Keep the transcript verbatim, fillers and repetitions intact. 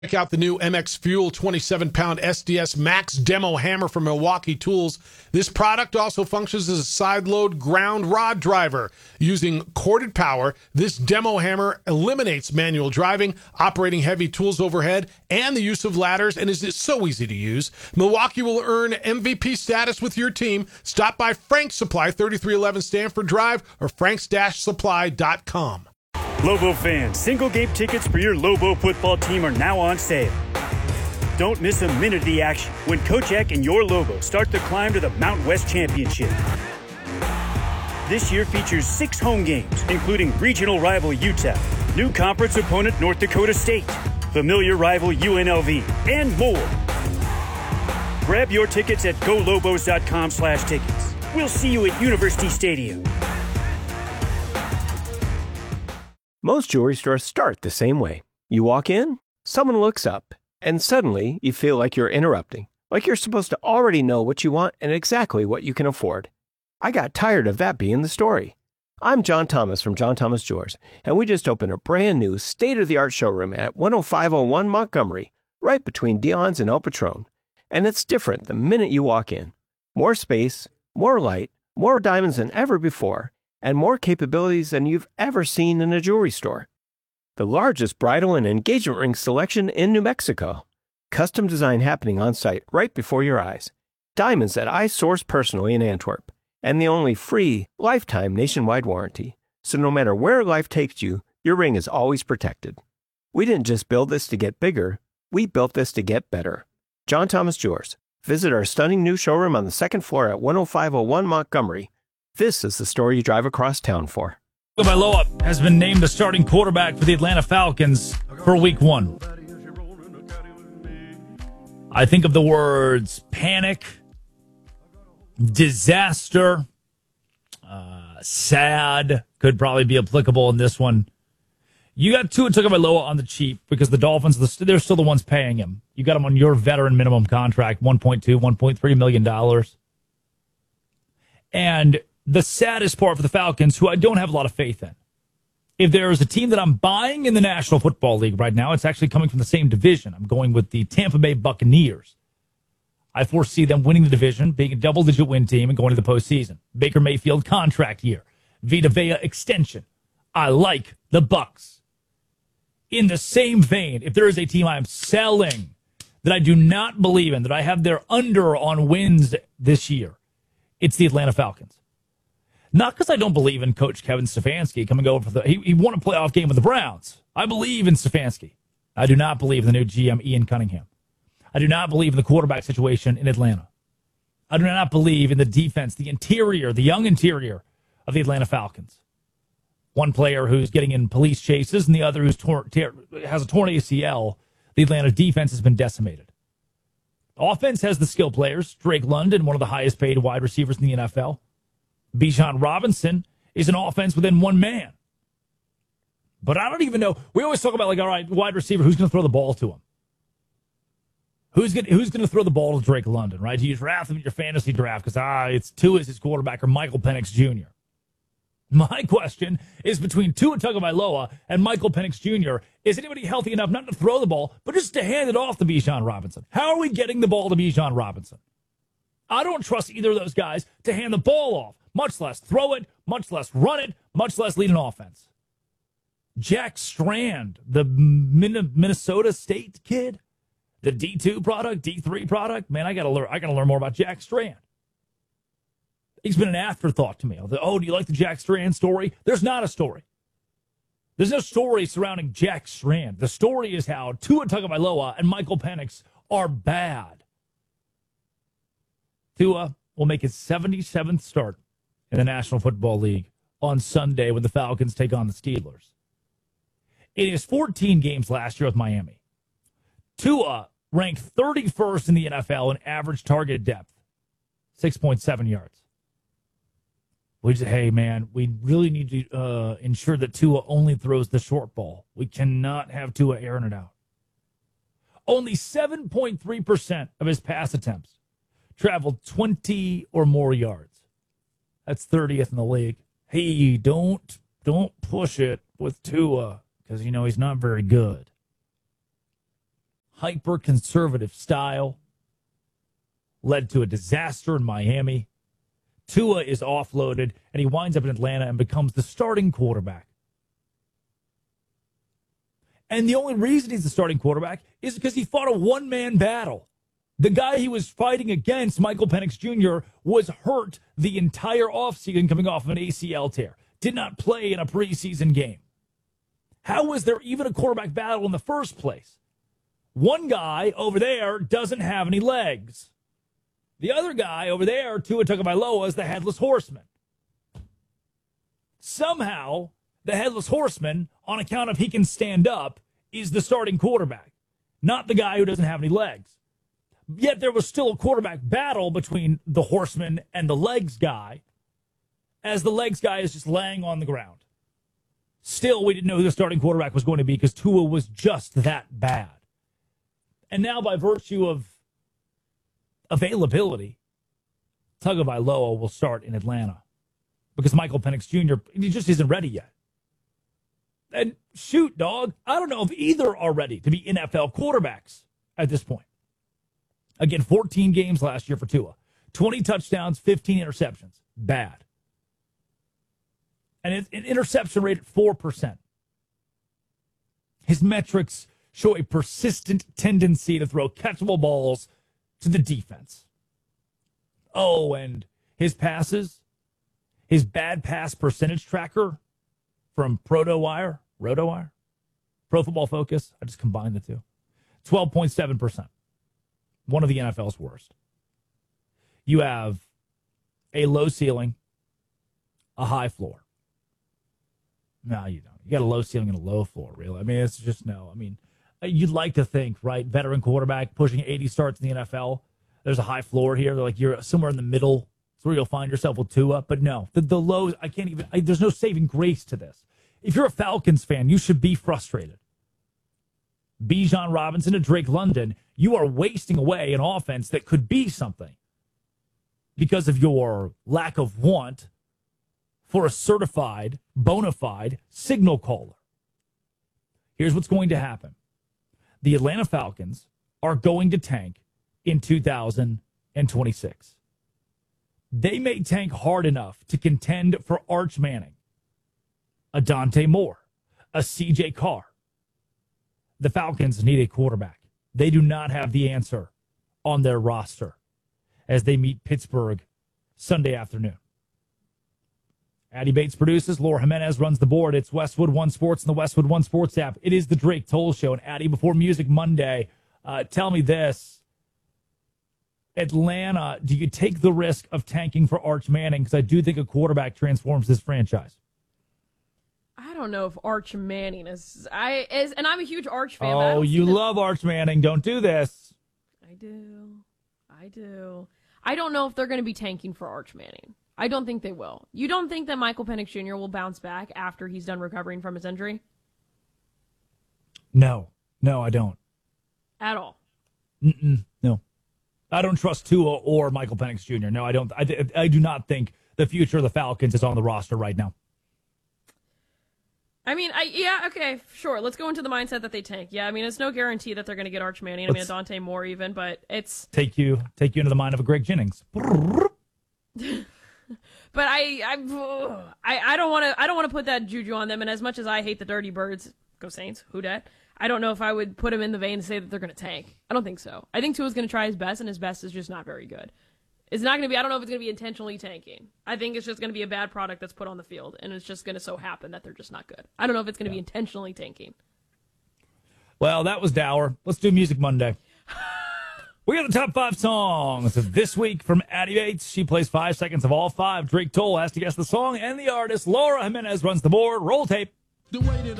Check out the new M X Fuel twenty-seven pound S D S Max Demo Hammer from Milwaukee Tools. This product also functions as a side-load ground rod driver. Using corded power, this demo hammer eliminates manual driving, operating heavy tools overhead, and the use of ladders, and is so easy to use. Milwaukee will earn M V P status with your team. Stop by Frank's Supply, thirty-three eleven Stanford Drive, or franks dash supply dot com. Lobo fans, single-game tickets for your Lobo football team are now on sale. Don't miss a minute of the action when Coach Eck and your Lobo start the climb to the Mountain West Championship. This year features six home games, including regional rival U T E P, new conference opponent North Dakota State, familiar rival U N L V, and more. Grab your tickets at go lobos dot com slash tickets. We'll see you at University Stadium. Most jewelry stores start the same way. You walk in, someone looks up, and suddenly you feel like you're interrupting, like you're supposed to already know what you want and exactly what you can afford. I got tired of that being the story. I'm John Thomas from John Thomas Jewelers, and we just opened a brand new state-of-the-art showroom at one oh five oh one Montgomery, right between Dion's and El Patron. And it's different the minute you walk in. More space, more light, more diamonds than ever before, and more capabilities than you've ever seen in a jewelry store. The largest bridal and engagement ring selection in New Mexico. Custom design happening on site right before your eyes. Diamonds that I source personally in Antwerp. And the only free, lifetime nationwide warranty. So no matter where life takes you, your ring is always protected. We didn't just build this to get bigger, we built this to get better. John Thomas Jewelers. Visit our stunning new showroom on the second floor at one oh five oh one Montgomery. This is the story you drive across town for. Tagovailoa has been named the starting quarterback for the Atlanta Falcons for week one. I think of the words panic, disaster, uh, sad could probably be applicable in this one. You got Tua Tagovailoa on the cheap because the Dolphins, they're still the ones paying him. You got him on your veteran minimum contract, one point two, one point three million dollars. And the saddest part for the Falcons, who I don't have a lot of faith in, if there is a team that I'm buying in the National Football League right now, it's actually coming from the same division. I'm going with the Tampa Bay Buccaneers. I foresee them winning the division, being a double-digit win team, and going to the postseason. Baker Mayfield contract year. Vita Vea extension. I like the Bucs. In the same vein, if there is a team I'm selling that I do not believe in, that I have their under on wins this year, it's the Atlanta Falcons. Not because I don't believe in Coach Kevin Stefanski coming over for the. He, he won a playoff game with the Browns. I believe in Stefanski. I do not believe in the new G M, Ian Cunningham. I do not believe in the quarterback situation in Atlanta. I do not believe in the defense, the interior, the young interior of the Atlanta Falcons. One player who's getting in police chases and the other who's tor- ter- has a torn A C L. The Atlanta defense has been decimated. Offense has the skill players. Drake London, one of the highest paid wide receivers in the N F L. Bijan Robinson is an offense within one man. But I don't even know. We always talk about, like, all right, wide receiver, who's going to throw the ball to him? Who's going who's going to throw the ball to Drake London, right? Do you draft him in your fantasy draft because, ah, it's Tua as his quarterback or Michael Penix Junior? My question is between Tua Tagovailoa and Michael Penix Junior Is anybody healthy enough not to throw the ball, but just to hand it off to Bijan Robinson? How are we getting the ball to Bijan Robinson? I don't trust either of those guys to hand the ball off, much less throw it, much less run it, much less lead an offense. Jack Strand, the Minnesota State kid, the D two product, D three product, man, I gotta learn. I gotta learn more about Jack Strand. He's been an afterthought to me. Oh, do you like the Jack Strand story? There's not a story. There's no story surrounding Jack Strand. The story is how Tua Tagovailoa and Michael Penix are bad. Tua will make his seventy-seventh start in the National Football League on Sunday when the Falcons take on the Steelers. In his fourteen games last year with Miami, Tua ranked thirty-first in the N F L in average target depth, six point seven yards. We just, hey, man, we really need to uh, ensure that Tua only throws the short ball. We cannot have Tua airing it out. Only seven point three percent of his pass attempts traveled twenty or more yards. That's thirtieth in the league. Hey, don't don't push it with Tua because, you know, he's not very good. hyper-conservative style led to a disaster in Miami. Tua is offloaded, and he winds up in Atlanta and becomes the starting quarterback. And the only reason he's the starting quarterback is because he fought a one-man battle. The guy he was fighting against, Michael Penix Junior, was hurt the entire offseason coming off of an A C L tear. Did not play in a preseason game. How was there even a quarterback battle in the first place? One guy over there doesn't have any legs. The other guy over there, Tua Tagovailoa, is the headless horseman. Somehow, the headless horseman, on account of he can stand up, is the starting quarterback, not the guy who doesn't have any legs. Yet there was still a quarterback battle between the horseman and the legs guy, as the legs guy is just laying on the ground. Still, we didn't know who the starting quarterback was going to be because Tua was just that bad. And now, by virtue of availability, Tagovailoa will start in Atlanta because Michael Penix Junior, he just isn't ready yet. And shoot, dog, I don't know if either are ready to be N F L quarterbacks at this point. Again, fourteen games last year for Tua. twenty touchdowns, fifteen interceptions. Bad. And it's an interception rate at four percent. His metrics show a persistent tendency to throw catchable balls to the defense. Oh, and his passes, his bad pass percentage tracker from ProtoWire, RotoWire, Pro Football Focus, I just combined the two, twelve point seven percent. One of the N F L's worst. You have a low ceiling, a high floor. No, you don't. You got a low ceiling and a low floor, really. I mean, it's just no. I mean, you'd like to think, right? Veteran quarterback pushing eighty starts in the N F L. There's a high floor here. They're like you're somewhere in the middle. It's where you'll find yourself with Tua. But no, the, the lows, I can't even, I, there's no saving grace to this. If you're a Falcons fan, you should be frustrated. Bijan Robinson to Drake London, you are wasting away an offense that could be something because of your lack of want for a certified, bona fide signal caller. Here's what's going to happen. The Atlanta Falcons are going to tank in two thousand twenty-six. They may tank hard enough to contend for Arch Manning, a Dante Moore, a C J Carr. The Falcons need a quarterback. They do not have the answer on their roster as they meet Pittsburgh Sunday afternoon. Addy Bates produces. Laura Jimenez runs the board. It's Westwood One Sports and the Westwood One Sports app. It is the Drake Toll Show. And Addy, before Music Monday, uh, tell me this. Atlanta, do you take the risk of tanking for Arch Manning? Because I do think a quarterback transforms this franchise. I don't know if Arch Manning is, I is, and I'm a huge Arch fan. Oh, you love Arch Manning. Don't do this. I do. I do. I don't know if they're going to be tanking for Arch Manning. I don't think they will. You don't think that Michael Penix Junior will bounce back after he's done recovering from his injury? No. No, I don't. At all? Mm-mm, no. I don't trust Tua or Michael Penix Junior No, I don't. I, I do not think the future of the Falcons is on the roster right now. I mean, I yeah, okay, sure. Let's go into the mindset that they tank. Yeah, I mean, it's no guarantee that they're going to get Arch Manning. I mean, a Dante Moore even, but it's take you take you into the mind of a Greg Jennings. But I I I, I don't want to I don't want to put that juju on them. And as much as I hate the Dirty Birds, go Saints, who dat? I don't know if I would put them in the vein to say that they're going to tank. I don't think so. I think Tua's going to try his best, and his best is just not very good. It's not going to be, I don't know if it's going to be intentionally tanking. I think it's just going to be a bad product that's put on the field, and it's just going to so happen that they're just not good. I don't know if it's going to yeah. be intentionally tanking. Well, that was dour. Let's do Music Monday. We got the top five songs of this week from Addy Bates. She plays five seconds of all five. Drake Toll has to guess the song and the artist. Laura Jimenez runs the board. Roll tape. The way that